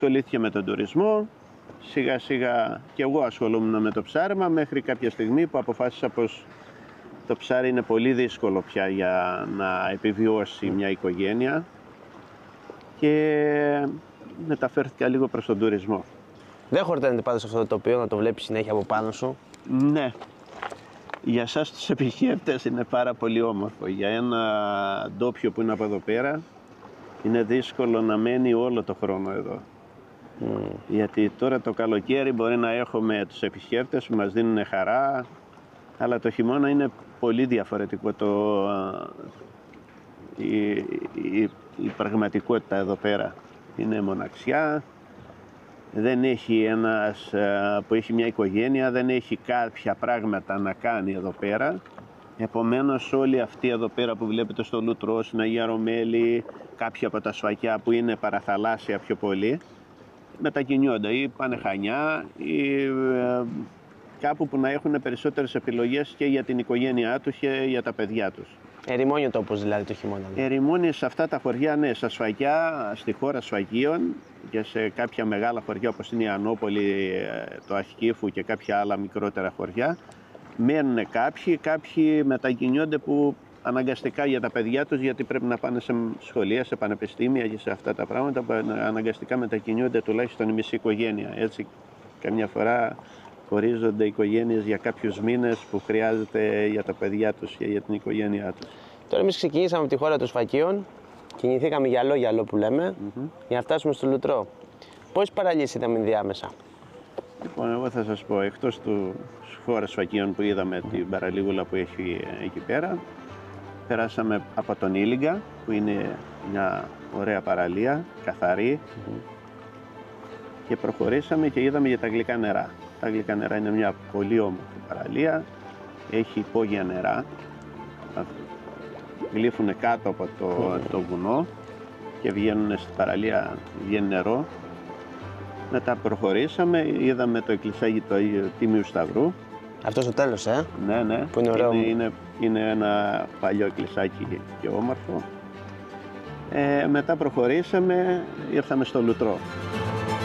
ασχολήθηκε με τον τουρισμό. Σιγά σιγά και εγώ ασχολούμουν με το ψάρεμα μέχρι κάποια στιγμή που αποφάσισα πως το ψάρι είναι πολύ δύσκολο πια για να επιβιώσει μια οικογένεια και μεταφέρθηκα λίγο προς τον τουρισμό. Δεν χορταίνεται πάντως αυτό το τοπίο, να το βλέπεις συνέχεια από πάνω σου. Ναι, για εσάς τους επισκέπτες είναι πάρα πολύ όμορφο. Για ένα ντόπιο που είναι από εδώ πέρα είναι δύσκολο να μένει όλο το χρόνο εδώ. Γιατί τώρα το καλοκαίρι μπορεί να έχουμε τους επισκέπτες που μας δίνουν χαρά, αλλά το χειμώνα είναι πολύ διαφορετικό η πραγματικότητα εδώ πέρα. Είναι μοναξιά, δεν έχει ένας που έχει μια οικογένεια, δεν έχει κάποια πράγματα να κάνει εδώ πέρα. Επομένως όλοι αυτοί εδώ πέρα που βλέπετε στο Λουτρό, στην Αγία Ρωμέλη, κάποια από τα σφακιά που είναι παραθαλάσσια πιο πολύ, μετακινιόνται ή πάνε Χανιά ή κάπου που να έχουν περισσότερες επιλογές και για την οικογένειά τους και για τα παιδιά τους. Ερημώνει ο τόπος δηλαδή το χειμώνα. Ερημώνει σε αυτά τα χωριά, ναι, στα σφακιά, στη χώρα σφακίων και σε κάποια μεγάλα χωριά όπως είναι η Ανόπολη, το Ασκήφου και κάποια άλλα μικρότερα χωριά. Μένουν κάποιοι μετακινιόνται που αναγκαστικά για τα παιδιά τους, γιατί πρέπει να πάνε σε σχολεία, σε πανεπιστήμια και σε αυτά τα πράγματα, που αναγκαστικά μετακινιόνται τουλάχιστον η μισή οικογένεια. Έτσι, καμιά φορά χωρίζονται οι οικογένειες για κάποιους μήνες που χρειάζεται για τα παιδιά τους και για την οικογένειά τους. Τώρα εμείς ξεκινήσαμε από τη χώρα των σφακίων, κινηθήκαμε γυαλό που λέμε, για να φτάσουμε στο Λουτρό. Πόσες παραλίες είδαμε διάμεσα? Λοιπόν, εγώ θα σας πω, εκτός του χώρα σφακίων που είδαμε την παραλίγουλα που έχει εκεί πέρα, περάσαμε από τον Ήλιγκα, που είναι μια ωραία παραλία, καθαρή, και προχωρήσαμε και είδαμε για τα Γλυκά νερά. Τα Γλυκά νερά είναι μια πολύ όμορφη παραλία, έχει υπόγεια νερά, γλύφουν κάτω από το βουνό και βγαίνουν στην παραλία, βγαίνει νερό. Μετά προχωρήσαμε, είδαμε το εκκλησάκι του Τίμιου Σταυρού. Αυτό στο τέλος, Ναι, ναι. Που είναι ωραίο. Είναι ένα παλιό εκκλησάκι και όμορφο. Μετά προχωρήσαμε, ήρθαμε στο Λουτρό.